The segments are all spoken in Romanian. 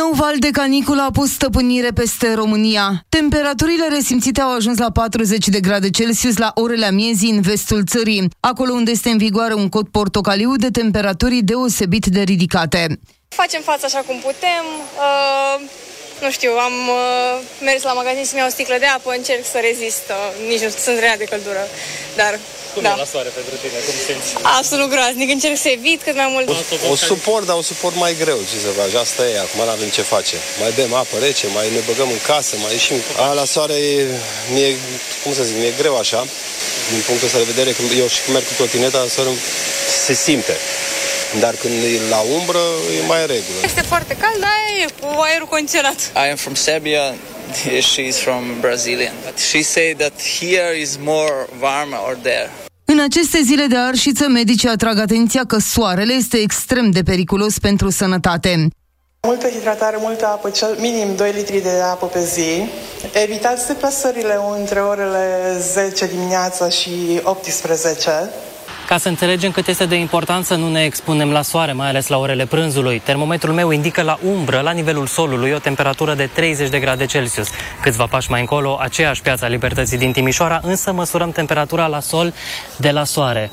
Nou val de caniculă a pus stăpânire peste România. Temperaturile resimțite au ajuns la 40 de grade Celsius la orele amiezii în vestul țării, acolo unde este în vigoare un cod portocaliu de temperaturi deosebit de ridicate. Facem față așa cum putem. Nu știu, am mers la magazin să-mi iau o sticlă de apă, încerc să rezist. Nici nu sunt rea de căldură, dar... Cum e la soare pentru tine? Cum simți? Absolut groaznic, încerc să evit cât mai mult. O suport, dar o suport mai greu, ce să faci, asta e, acum nu avem ce face. Mai bem apă rece, mai ne băgăm în casă, mai ieșim. La soare mi-e, cum să zic, mi-e greu așa, din punctul ăsta de vedere, când eu și merg cu trotineta, soare se simte. Dar când e la umbră, e mai în regulă. Este foarte cald, dar e cu aerul condiționat. I am from Serbia. She's from Brazilian. She said that here is more warm or there. În aceste zile de arșiță, medicii atrag atenția că soarele este extrem de periculos pentru sănătate. Multă hidratare, multă apă, minim 2 litri de apă pe zi. Evitați deplasările între orele 10 dimineața și 18. Ca să înțelegem cât este de important să nu ne expunem la soare, mai ales la orele prânzului. Termometrul meu indică la umbră, la nivelul solului, o temperatură de 30 de grade Celsius. Câțiva pași mai încolo, aceeași Piața Libertății din Timișoara, însă măsurăm temperatura la sol de la soare,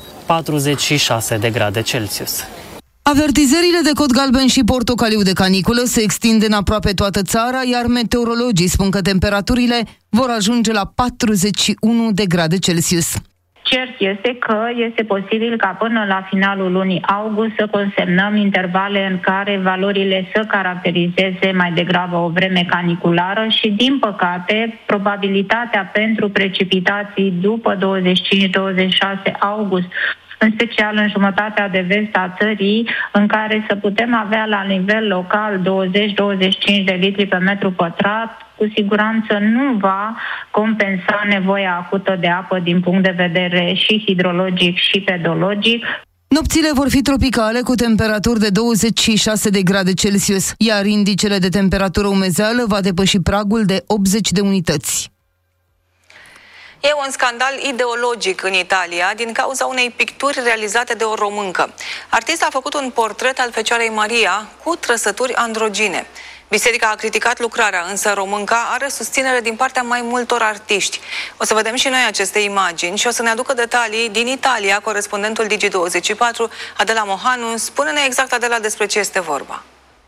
46 de grade Celsius. Avertizările de cod galben și portocaliu de caniculă se extind în aproape toată țara, iar meteorologii spun că temperaturile vor ajunge la 41 de grade Celsius. Cert este că este posibil ca până la finalul lunii august să consemnăm intervale în care valorile să caracterizeze mai degrabă o vreme caniculară și, din păcate, probabilitatea pentru precipitații după 25-26 august, în special în jumătatea de vest a țării, în care să putem avea la nivel local 20-25 de litri pe metru pătrat, cu siguranță nu va compensa nevoia acută de apă din punct de vedere și hidrologic și pedologic. Nopțile vor fi tropicale cu temperaturi de 26 de grade Celsius, iar indicele de temperatură umezeală va depăși pragul de 80 de unități. E un scandal ideologic în Italia din cauza unei picturi realizate de o româncă. Artista a făcut un portret al Fecioarei Maria cu trăsături androgine. Biserica a criticat lucrarea, însă românca are susținere din partea mai multor artiști. O să vedem și noi aceste imagini și o să ne aducă detalii din Italia corespondentul Digi24, Adela Mohanu. Spune-ne exact, Adela, despre ce este vorba.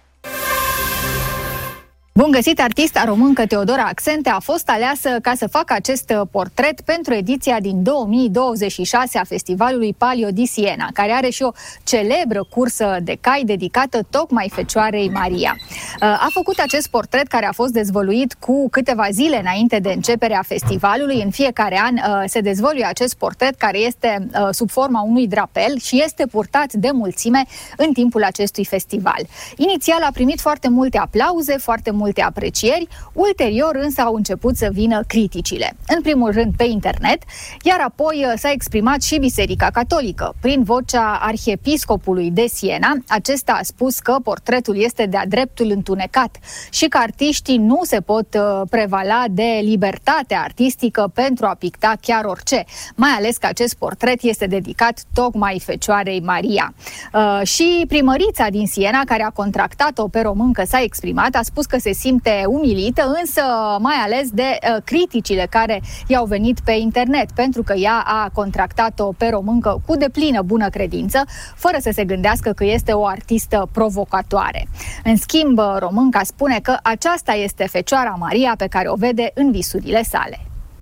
Bun găsit! Artista româncă Teodora Accente a fost aleasă ca să facă acest portret pentru ediția din 2026 a festivalului Palio di Siena, care are și o celebră cursă de cai dedicată tocmai Fecioarei Maria. A făcut acest portret, care a fost dezvăluit cu câteva zile înainte de începerea festivalului. În fiecare an se dezvăluie acest portret, care este sub forma unui drapel și este purtat de mulțime în timpul acestui festival. Inițial a primit foarte multe aplauze, foarte multe aprecieri, ulterior însă au început să vină criticile. În primul rând pe internet, iar apoi s-a exprimat și Biserica Catolică. Prin vocea arhiepiscopului de Siena, acesta a spus că portretul este de-a dreptul întunecat și că artiștii nu se pot prevala de libertatea artistică pentru a picta chiar orice, mai ales că acest portret este dedicat tocmai Fecioarei Maria. Și primărița din Siena, care a contractat-o pe româncă, s-a exprimat, a spus că se simte umilită, însă mai ales de criticile care i-au venit pe internet, pentru că ea a contractat-o pe româncă cu deplină bună credință, fără să se gândească că este o artistă provocatoare. În schimb, românca spune că aceasta este Fecioara Maria pe care o vede în visurile sale.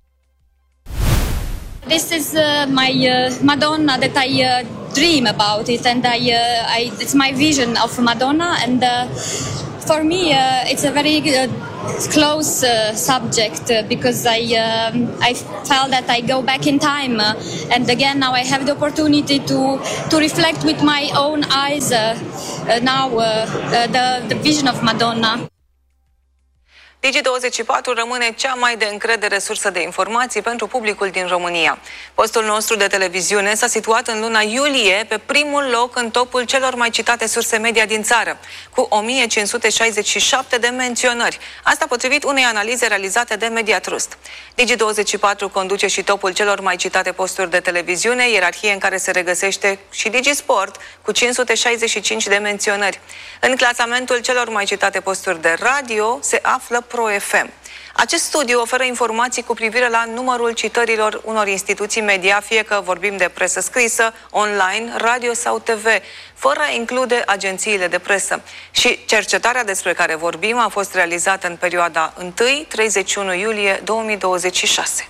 This is my Madonna that I dream about it, and it's my vision of Madonna, and for me it's a very close subject because I felt that I go back in time, and again now I have the opportunity to reflect with my own eyes now the vision of Madonna. Digi24 rămâne cea mai de încredere sursă de informații pentru publicul din România. Postul nostru de televiziune s-a situat în luna iulie pe primul loc în topul celor mai citate surse media din țară, cu 1567 de menționări. Asta potrivit unei analize realizate de Mediatrust. Digi24 conduce și topul celor mai citate posturi de televiziune, ierarhie în care se regăsește și Digisport, cu 565 de menționări. În clasamentul celor mai citate posturi de radio se află Pro FM. Acest studiu oferă informații cu privire la numărul citărilor unor instituții media, fie că vorbim de presă scrisă, online, radio sau TV, fără a include agențiile de presă. Și cercetarea despre care vorbim a fost realizată în perioada 1-31 iulie 2026.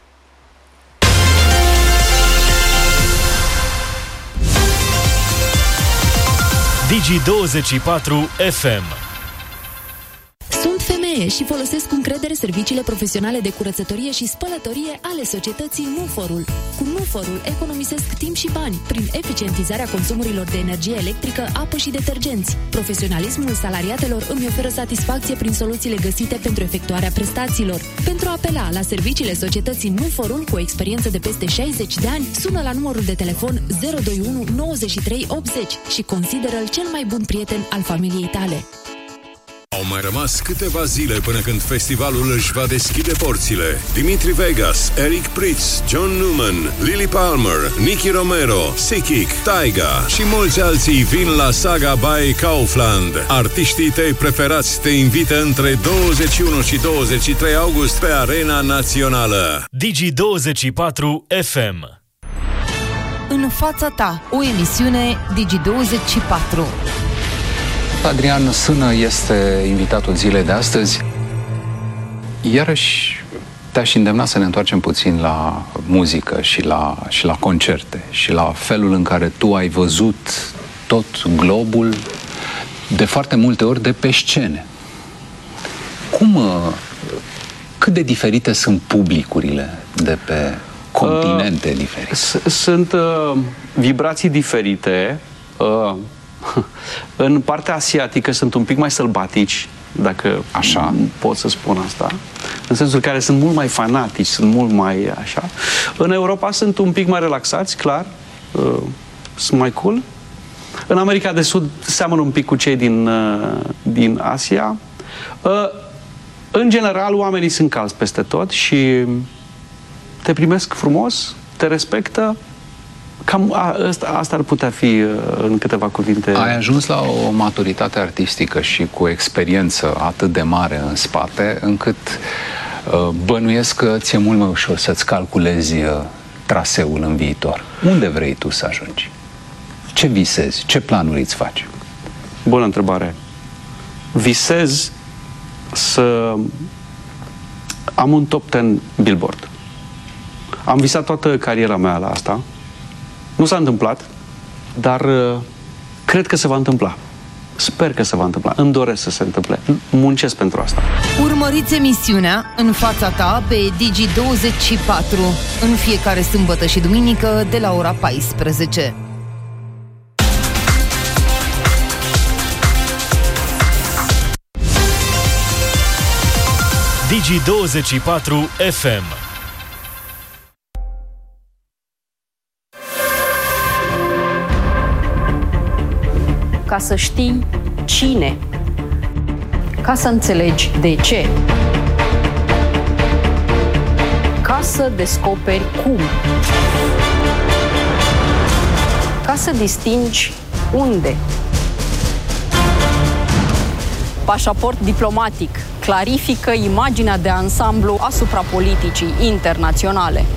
Digi24 FM. Sunt femeie și folosesc cu încredere serviciile profesionale de curățătorie și spălătorie ale societății Nuforul. Cu Nuforul economisesc timp și bani prin eficientizarea consumurilor de energie electrică, apă și detergenți. Profesionalismul salariatelor îmi oferă satisfacție prin soluțiile găsite pentru efectuarea prestațiilor. Pentru a apela la serviciile societății Nuforul cu o experiență de peste 60 de ani, sună la numărul de telefon 021 93 80 și consideră-l cel mai bun prieten al familiei tale. Au mai rămas câteva zile până când festivalul își va deschide porțile. Dimitri Vegas, Eric Prydz, John Newman, Lily Palmer, Nicky Romero, Sikic, Taiga și mulți alții vin la Saga by Kaufland. Artiștii tăi preferați te invită între 21 și 23 august pe Arena Națională. Digi24 FM. În fața ta, o emisiune Digi24. Adrian Sână este invitatul zilei de astăzi. Iarăși te-aș îndemna să ne întoarcem puțin la muzică și la concerte și la felul în care tu ai văzut tot globul de foarte multe ori de pe scene. Cât de diferite sunt publicurile de pe continente diferite? Sunt vibrații diferite. În partea asiatică sunt un pic mai sălbatici, dacă așa pot să spun asta, în sensul care sunt mult mai fanatici, sunt mult mai așa. În Europa sunt un pic mai relaxați, clar, sunt mai cool. În America de Sud seamănă un pic cu cei din Asia. În general, oamenii sunt calzi peste tot și te primesc frumos, te respectă. Cam asta ar putea fi în câteva cuvinte. Ai ajuns la o maturitate artistică și cu o experiență atât de mare în spate, încât bănuiesc că ți-e mult mai ușor să-ți calculezi traseul în viitor. Unde vrei tu să ajungi? Ce visezi? Ce planuri îți faci? Bună întrebare. Visez să am un top 10 Billboard. Am visat toată cariera mea la asta. Nu s-a întâmplat, dar cred că se va întâmpla. Sper că se va întâmpla. Îmi doresc să se întâmple. Muncesc pentru asta. Urmăriți emisiunea În fața ta pe Digi24 în fiecare sâmbătă și duminică de la ora 14. Digi24 FM. Ca să știi cine, ca să înțelegi de ce, ca să descoperi cum, ca să distingi unde. Pașaport diplomatic clarifică imaginea de ansamblu asupra politicii internaționale.